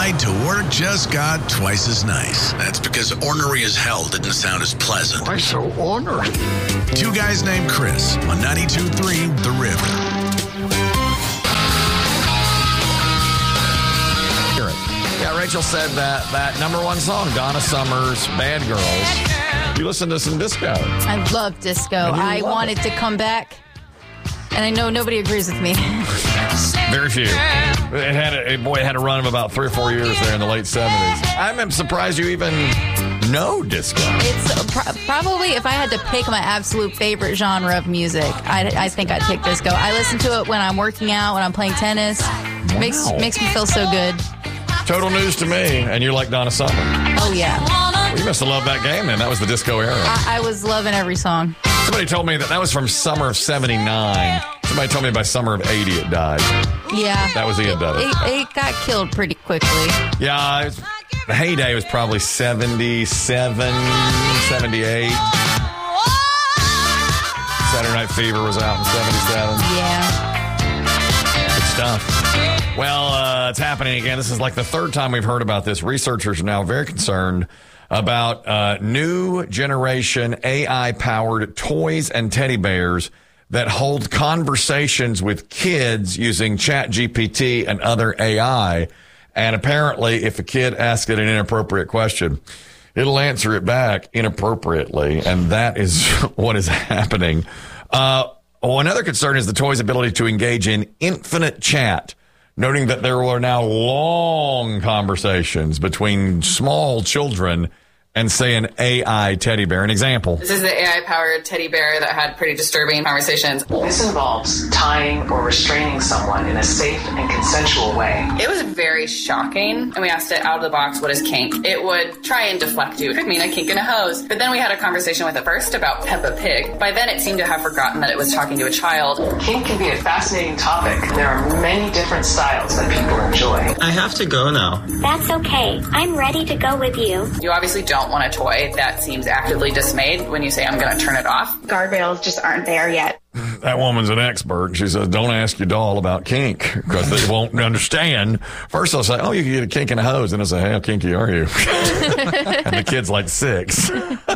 ride to work just got twice as nice. That's because ornery as hell didn't sound as pleasant. Why so ornery? Two guys named Chris on 92.3 The River. Yeah, Rachel said that number one song, Donna Summer's Bad Girls. You listen to some disco. I love disco. I want it to come back. And I know nobody agrees with me. Very few. It had a run of about 3 or 4 years there in the late 70s. I'm surprised you even know disco. It's probably, if I had to pick my absolute favorite genre of music, I think I'd pick disco. I listen to it when I'm working out, when I'm playing tennis. Wow. Makes me feel so good. Total news to me, and you like Donna Summer. Oh, yeah. Well, you must have loved that game then. That was the disco era. I was loving every song. Somebody told me that was from summer of 79. Somebody told me by summer of 80 it died. Yeah. That was the end of it. It got killed pretty quickly. Yeah, the heyday was probably 77, 78. Saturday Night Fever was out in 77. Yeah. Good stuff. Well, it's happening again. This is like the third time we've heard about this. Researchers are now very concerned about new generation AI-powered toys and teddy bears that hold conversations with kids using ChatGPT and other AI. And apparently, if a kid asks it an inappropriate question, it'll answer it back inappropriately. And that is what is happening. Another concern is the toy's ability to engage in infinite chat, noting that there are now long conversations between small children and say an AI teddy bear. An example. This is the AI-powered teddy bear that had pretty disturbing conversations. This involves tying or restraining someone in a safe and consensual way. It was very shocking, and we asked it out of the box, what is kink? It would try and deflect you. It could mean a kink in a hose. But then we had a conversation with it first about Peppa Pig. By then, it seemed to have forgotten that it was talking to a child. Kink can be a fascinating topic. There are many different styles that people enjoy. I have to go now. That's okay. I'm ready to go with you. You obviously don't want a toy that seems actively dismayed when you say, I'm going to turn it off. Guardrails just aren't there yet. That woman's an expert. She says, don't ask your doll about kink because they won't understand. First, they'll say, oh, you can get a kink in a hose. And they'll say, how kinky are you? And the kid's like 6.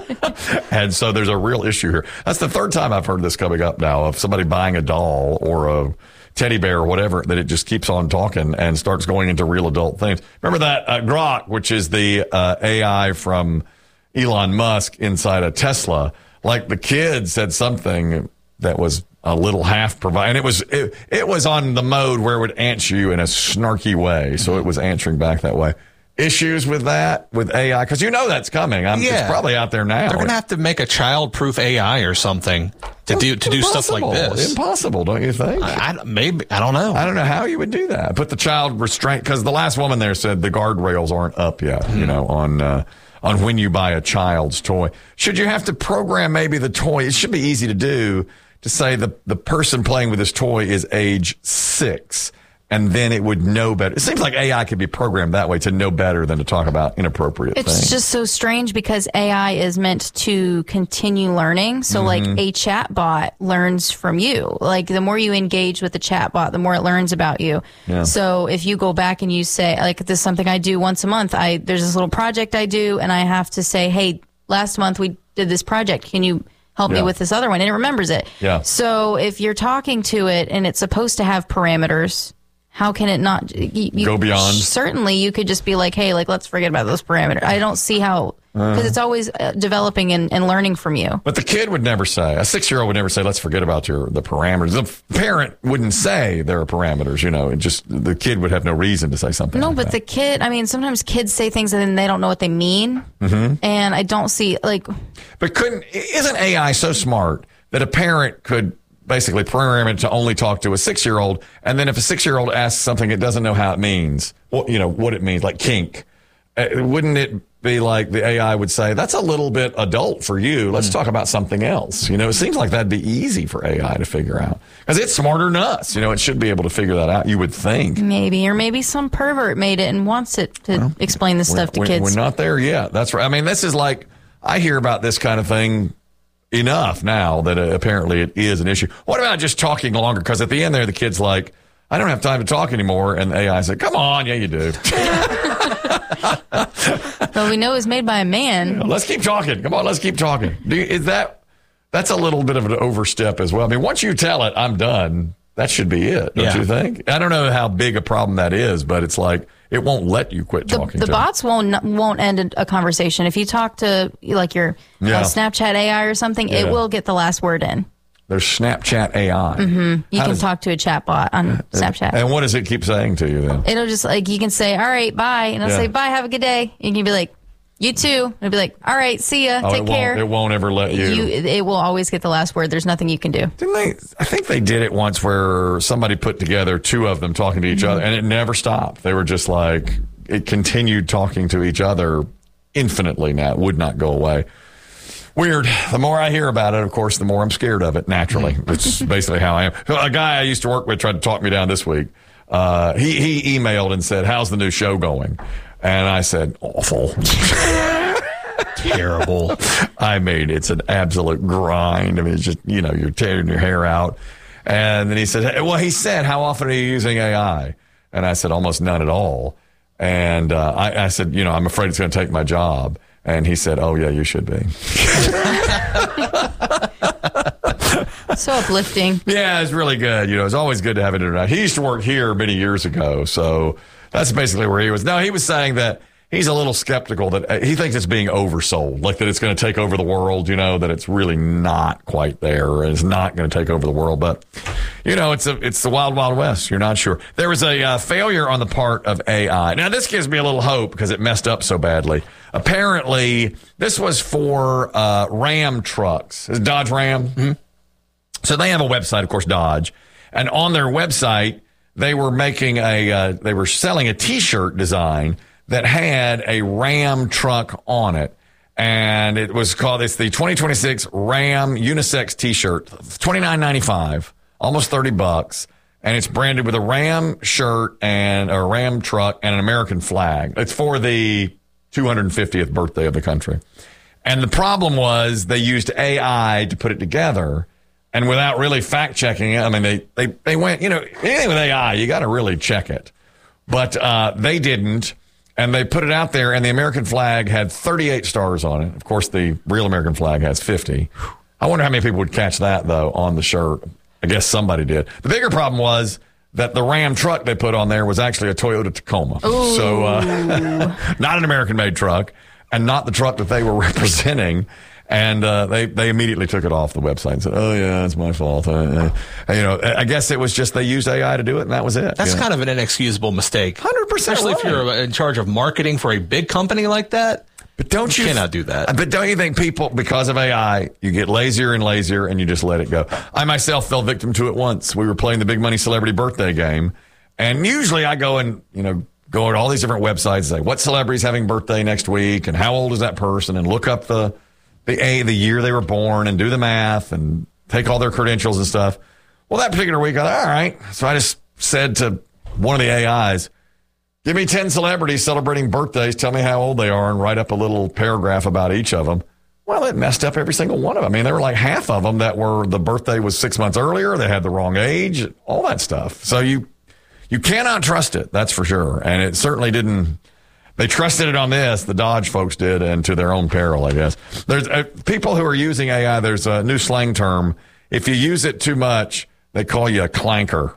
And so there's a real issue here. That's the third time I've heard this coming up now of somebody buying a doll or a teddy bear or whatever, that it just keeps on talking and starts going into real adult things. Remember that Grok, which is the AI from Elon Musk inside a Tesla, like the kid said something that was a little half provide, and it was on the mode where it would answer you in a snarky way, so it was answering back that way. Issues with that, with AI, because you know that's coming. It's probably out there now. They're going to have to make a child-proof AI or something to do stuff like this. Impossible, don't you think? Maybe. I don't know. I don't know how you would do that. Put the child restraint, because the last woman there said the guardrails aren't up yet, on when you buy a child's toy. Should you have to program maybe the toy? It should be easy to do, to say the person playing with this toy is age 6. And then it would know better. It seems like AI could be programmed that way to know better than to talk about inappropriate things. It's just so strange because AI is meant to continue learning. So like a chat bot learns from you. Like the more you engage with the chat bot, the more it learns about you. Yeah. So if you go back and you say, like, this is something I do once a month. There's this little project I do, and I have to say, hey, last month we did this project. Can you help me with this other one? And it remembers it. Yeah. So if you're talking to it and it's supposed to have parameters, how can it not go beyond? Certainly, you could just be like, hey, let's forget about those parameters. I don't see how, because it's always developing and learning from you. But the kid would never say, a 6-year-old would never say, let's forget about the parameters. The parent wouldn't say there are parameters, the kid would have no reason to say something. No, like but that. the kid, sometimes kids say things and then they don't know what they mean. Mm-hmm. And I don't see, But isn't AI so smart that a parent could basically program it to only talk to a 6-year-old, and then if a 6-year-old asks something it doesn't know how it means, what it means, like kink, wouldn't it be like the AI would say, that's a little bit adult for you, let's talk about something else? It seems like that'd be easy for AI to figure out, because it's smarter than us. It should be able to figure that out, you would think. Maybe some pervert made it and wants it to explain this stuff to kids. We're not there yet. That's right. This is like, I hear about this kind of thing enough now that apparently it is an issue. What about just talking longer? Because at the end there, the kid's like, I don't have time to talk anymore. And the AI said, come on. Yeah, you do. Well, we know it was made by a man. Let's keep talking. Come on, let's keep talking. That's a little bit of an overstep as well. I mean, once you tell it, I'm done, that should be it, don't you think? I don't know how big a problem that is, but it's like it won't let you quit talking. The bots won't end a conversation. If you talk to like your Snapchat AI or something, it will get the last word in. There's Snapchat AI. Mm-hmm. You can talk to a chat bot on Snapchat. And what does it keep saying to you then? It'll just like, you can say, all right, bye. And it'll say, bye, have a good day. And you can be like, you too. And it'll be like, all right, see ya. Take care. It won't ever let you. It will always get the last word. There's nothing you can do. I think they did it once where somebody put together two of them talking to each other and it never stopped. They were just like, it continued talking to each other infinitely now. It would not go away. Weird. The more I hear about it, of course, the more I'm scared of it, naturally. It's basically how I am. A guy I used to work with tried to talk me down this week. He emailed and said, how's the new show going? And I said, awful. Terrible. I mean, it's an absolute grind. I mean, it's just, you're tearing your hair out. And then he said, how often are you using AI? And I said, almost none at all. And I said, I'm afraid it's going to take my job. And he said, oh, yeah, you should be. So uplifting. Yeah, it's really good. It's always good to have it interact. He used to work here many years ago. So that's basically where he was. No, he was saying that he's a little skeptical that he thinks it's being oversold, like that it's going to take over the world, that it's really not quite there and it's not going to take over the world. But, it's the wild, wild west. You're not sure. There was a failure on the part of AI. Now, this gives me a little hope because it messed up so badly. Apparently, this was for Ram trucks. Is it Dodge Ram? Mm-hmm. So they have a website, of course, Dodge. And on their website, they were they were selling a T-shirt design that had a Ram truck on it. And it's the 2026 Ram unisex T-shirt, $29.95, almost $30. And it's branded with a Ram shirt and a Ram truck and an American flag. It's for the 250th birthday of the country. And the problem was they used AI to put it together. And without really fact checking it, I mean, they went, anything with AI, you got to really check it. But they didn't. And they put it out there, and the American flag had 38 stars on it. Of course, the real American flag has 50. I wonder how many people would catch that, though, on the shirt. I guess somebody did. The bigger problem was that the Ram truck they put on there was actually a Toyota Tacoma. Ooh. So not an American-made truck, and not the truck that they were representing. And they immediately took it off the website and said, oh, yeah, it's my fault. I guess it was just they used AI to do it, and that was it. That's kind of an inexcusable mistake. 100%. Especially if you're in charge of marketing for a big company like that. But you cannot do that. But don't you think people, because of AI, you get lazier and lazier and you just let it go? I myself fell victim to it once. We were playing the Big Money Celebrity Birthday game. And usually I go and, go to all these different websites and say, what celebrity's having birthday next week? And how old is that person? And look up the year they were born and do the math and take all their credentials and stuff. Well, that particular week, I thought, all right. So I just said to one of the AIs, give me 10 celebrities celebrating birthdays. Tell me how old they are and write up a little paragraph about each of them. Well, it messed up every single one of them. I mean, there were like half of them that the birthday was 6 months earlier. They had the wrong age, all that stuff. So you cannot trust it. That's for sure. And it certainly didn't. They trusted it on this, the Dodge folks did, and to their own peril, I guess. There's people who are using AI, there's a new slang term. If you use it too much, they call you a clanker.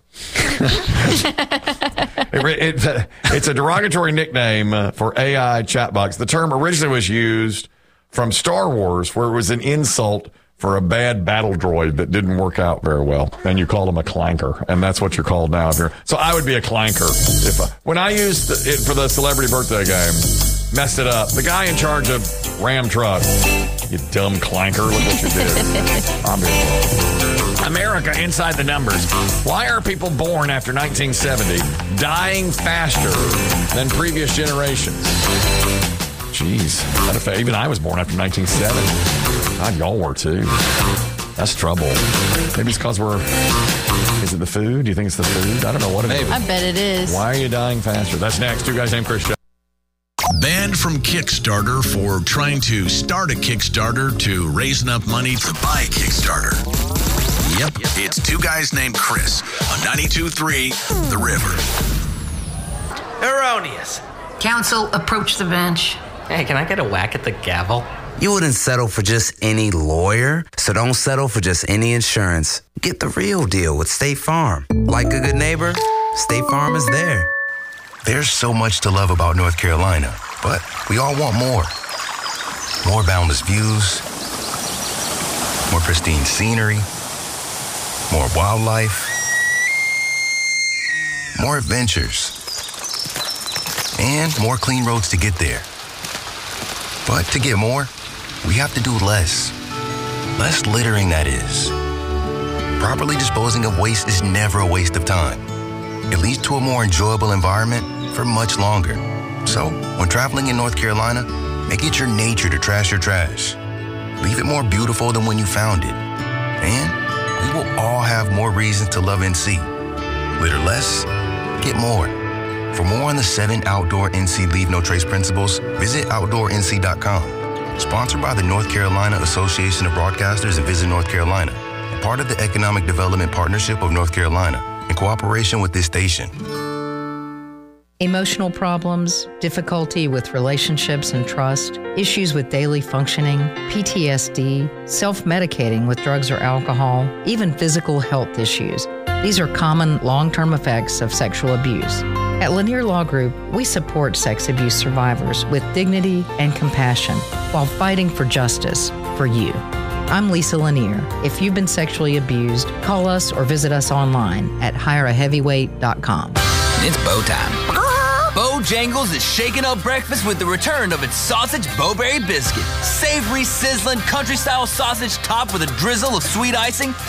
It's a derogatory nickname for AI chatbots. The term originally was used from Star Wars, where it was an insult for a bad battle droid that didn't work out very well. And you call them a clanker. And that's what you're called now. So I would be a clanker. When I used it for the celebrity birthday game, messed it up. The guy in charge of Ram Truck, you dumb clanker, look what you did. Obviously. America inside the numbers. Why are people born after 1970 dying faster than previous generations? Jeez. Even I was born after 1970. God, y'all were too. That's trouble. Maybe it's because is it the food? Do you think it's the food? I don't know what it is. I bet it is. Why are you dying faster? That's next. Two guys named Chris Show. Banned from Kickstarter for trying to start a Kickstarter to raise enough money to buy a Kickstarter. Yep, it's two guys named Chris on 92.3 The River. Erroneous. Counsel, approach the bench. Hey, can I get a whack at the gavel? You wouldn't settle for just any lawyer, so don't settle for just any insurance. Get the real deal with State Farm. Like a good neighbor, State Farm is there. There's so much to love about North Carolina, but we all want more. More boundless views, more pristine scenery, more wildlife, more adventures, and more clean roads to get there. But to get more, we have to do less. Less littering, that is. Properly disposing of waste is never a waste of time. It leads to a more enjoyable environment for much longer. So, when traveling in North Carolina, make it your nature to trash your trash. Leave it more beautiful than when you found it. And we will all have more reasons to love NC. Litter less, get more. For more on the 7 outdoor NC Leave No Trace principles, visit OutdoorNC.com. Sponsored by the North Carolina Association of Broadcasters and Visit North Carolina. Part of the Economic Development Partnership of North Carolina, in cooperation with this station. Emotional problems, difficulty with relationships and trust, issues with daily functioning, PTSD, self-medicating with drugs or alcohol, even physical health issues. These are common long-term effects of sexual abuse. At Lanier Law Group, we support sex abuse survivors with dignity and compassion while fighting for justice for you. I'm Lisa Lanier. If you've been sexually abused, call us or visit us online at hireaheavyweight.com. It's Bo time. Bojangles is shaking up breakfast with the return of its sausage Bowberry biscuit. Savory, sizzling, country-style sausage topped with a drizzle of sweet icing